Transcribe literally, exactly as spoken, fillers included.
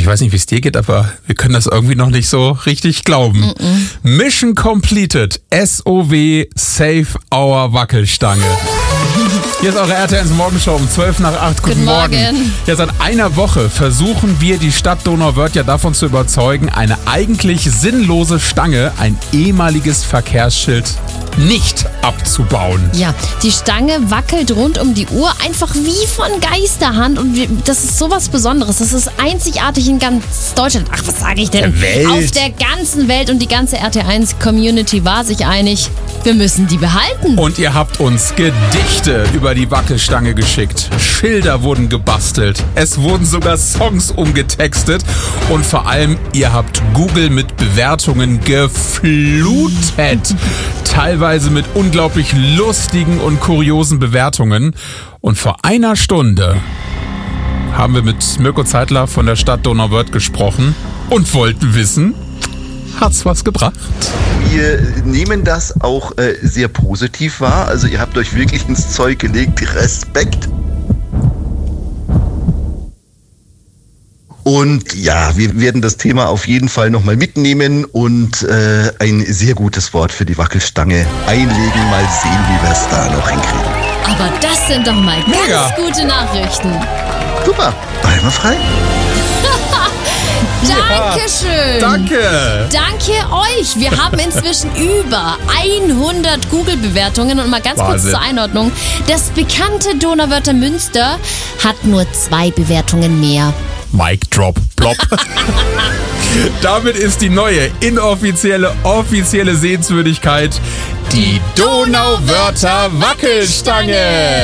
ich weiß nicht, wie es dir geht, aber wir können das irgendwie noch nicht so richtig glauben. Mm-mm. Mission completed. S O W Save Our Wackelstange. Hier ist eure R T L eins Morgenshow um zwölf nach acht. Guten, Guten Morgen. Morgen. Ja, seit einer Woche versuchen wir, die Stadt Donauwörth ja davon zu überzeugen, eine eigentlich sinnlose Stange, ein ehemaliges Verkehrsschild, nicht abzubauen. Ja, die Stange wackelt rund um die Uhr einfach wie von Geisterhand und wir, das ist sowas Besonderes. Das ist einzigartig in ganz Deutschland. Ach, was sage ich denn? Der Welt. Auf der ganzen Welt, und die ganze R T L eins Community war sich einig, wir müssen die behalten. Und ihr habt uns Gedichte über die Wackelstange geschickt. Schilder wurden gebastelt. Es wurden sogar Songs umgetextet. Und vor allem, ihr habt Google mit Bewertungen geflutet. Teilweise mit unglaublich lustigen und kuriosen Bewertungen. Und vor einer Stunde haben wir mit Mirko Zeitler von der Stadt Donauwörth gesprochen und wollten wissen, hat's was gebracht? Wir nehmen das auch äh, sehr positiv wahr. Also ihr habt euch wirklich ins Zeug gelegt. Respekt. Und ja, wir werden das Thema auf jeden Fall nochmal mitnehmen und äh, ein sehr gutes Wort für die Wackelstange einlegen. Mal sehen, wie wir es da noch hinkriegen. Aber das sind doch mal ganz Mega. gute Nachrichten. Super, einwandfrei. Dankeschön. Danke. Danke euch. Wir haben inzwischen über hundert Google-Bewertungen. Und mal ganz Wahnsinn. kurz zur Einordnung. Das bekannte Donauwörther Münster hat nur zwei Bewertungen mehr. Mic drop, plop. Damit ist die neue, inoffizielle, offizielle Sehenswürdigkeit die Donauwörther Wackelstange.